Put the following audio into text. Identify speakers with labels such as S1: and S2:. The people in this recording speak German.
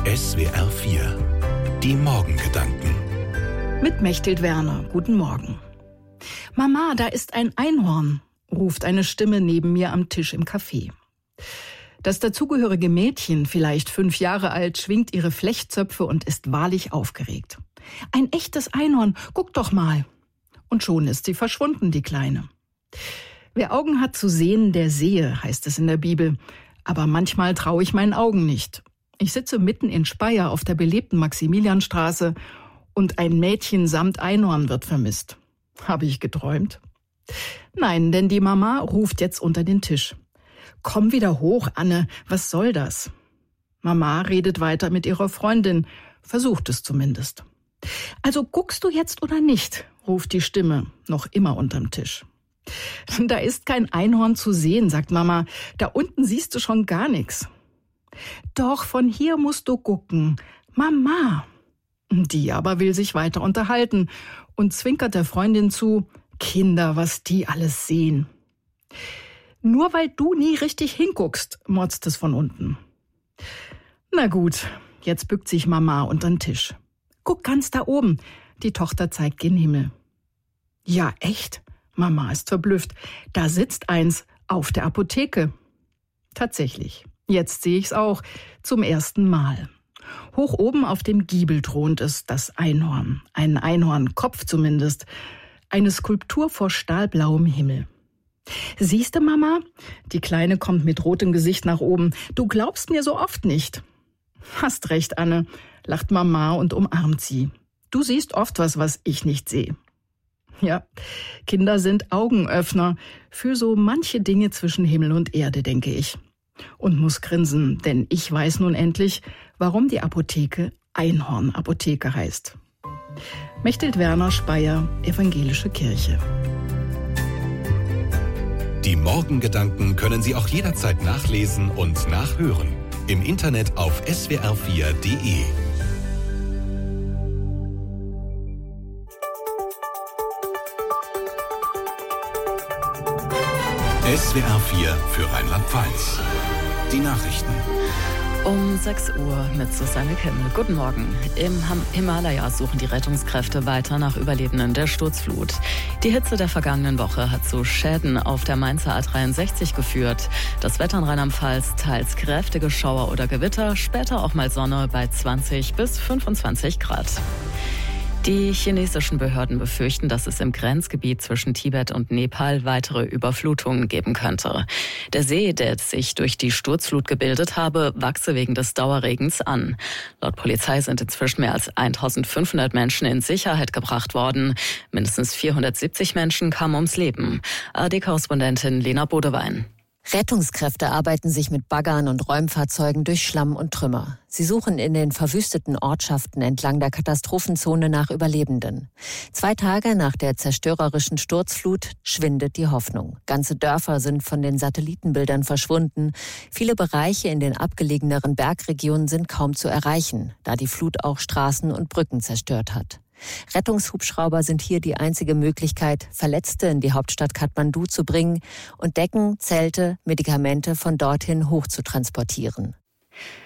S1: SWR 4 Die Morgengedanken
S2: Mit Mechthild Werner. Guten Morgen. Mama, da ist ein Einhorn, ruft eine Stimme neben mir am Tisch im Café. Das dazugehörige Mädchen, vielleicht 5 Jahre alt, schwingt ihre Flechtzöpfe und ist wahrlich aufgeregt. Ein echtes Einhorn, guck doch mal. Und schon ist sie verschwunden, die Kleine. Wer Augen hat zu sehen, der sehe, heißt es in der Bibel. Aber manchmal traue ich meinen Augen nicht. Ich sitze mitten in Speyer auf der belebten Maximilianstraße und ein Mädchen samt Einhorn wird vermisst. Habe ich geträumt? Nein, denn die Mama ruft jetzt unter den Tisch. Komm wieder hoch, Anne, was soll das? Mama redet weiter mit ihrer Freundin, versucht es zumindest. Also guckst du jetzt oder nicht? Ruft die Stimme, noch immer unterm Tisch. Da ist kein Einhorn zu sehen, sagt Mama. Da unten siehst du schon gar nichts. Doch, von hier musst du gucken. Mama. Die aber will sich weiter unterhalten und zwinkert der Freundin zu. Kinder, was die alles sehen. Nur weil du nie richtig hinguckst, motzt es von unten. Na gut, jetzt bückt sich Mama unter den Tisch. Guck ganz da oben. Die Tochter zeigt gen Himmel. Ja, echt? Mama ist verblüfft. Da sitzt eins auf der Apotheke. Tatsächlich. Jetzt sehe ich's auch. Zum ersten Mal. Hoch oben auf dem Giebel thront es, das Einhorn. Ein Einhornkopf zumindest. Eine Skulptur vor stahlblauem Himmel. Siehste, Mama? Die Kleine kommt mit rotem Gesicht nach oben. Du glaubst mir so oft nicht. Hast recht, Anne, lacht Mama und umarmt sie. Du siehst oft was ich nicht sehe. Ja, Kinder sind Augenöffner für so manche Dinge zwischen Himmel und Erde, denke ich. Und muss grinsen, denn ich weiß nun endlich, warum die Apotheke Einhorn-Apotheke heißt. Mechthild Werner, Speyer, Evangelische Kirche.
S1: Die Morgengedanken können Sie auch jederzeit nachlesen und nachhören. Im Internet auf swr4.de. SWR 4 für Rheinland-Pfalz. Die Nachrichten.
S3: Um 6 Uhr mit Susanne Kimmel. Guten Morgen. Im Himalaya suchen die Rettungskräfte weiter nach Überlebenden der Sturzflut. Die Hitze der vergangenen Woche hat zu Schäden auf der Mainzer A63 geführt. Das Wetter in Rheinland-Pfalz teils kräftige Schauer oder Gewitter, später auch mal Sonne bei 20 bis 25 Grad. Die chinesischen Behörden befürchten, dass es im Grenzgebiet zwischen Tibet und Nepal weitere Überflutungen geben könnte. Der See, der sich durch die Sturzflut gebildet habe, wachse wegen des Dauerregens an. Laut Polizei sind inzwischen mehr als 1500 Menschen in Sicherheit gebracht worden. Mindestens 470 Menschen kamen ums Leben. ARD-Korrespondentin Lena Bodewein.
S4: Rettungskräfte arbeiten sich mit Baggern und Räumfahrzeugen durch Schlamm und Trümmer. Sie suchen in den verwüsteten Ortschaften entlang der Katastrophenzone nach Überlebenden. 2 Tage nach der zerstörerischen Sturzflut schwindet die Hoffnung. Ganze Dörfer sind von den Satellitenbildern verschwunden. Viele Bereiche in den abgelegeneren Bergregionen sind kaum zu erreichen, da die Flut auch Straßen und Brücken zerstört hat. Rettungshubschrauber sind hier die einzige Möglichkeit, Verletzte in die Hauptstadt Kathmandu zu bringen und Decken, Zelte, Medikamente von dorthin hoch zu transportieren.